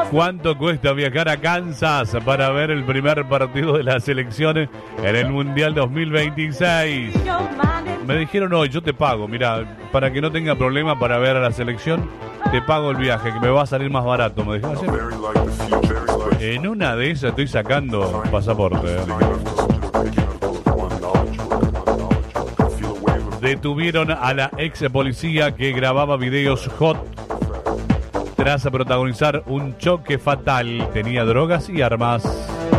¿Cuánto cuesta viajar a Kansas para ver el primer partido de la selección en el Mundial 2026? Me dijeron hoy, yo te pago, mira, para que no tenga problema para ver a la selección, te pago el viaje, que me va a salir más barato. Me dijeron, en una de esas estoy sacando pasaporte. Detuvieron a la ex policía que grababa videos hot tras protagonizar un choque fatal. Tenía drogas y armas.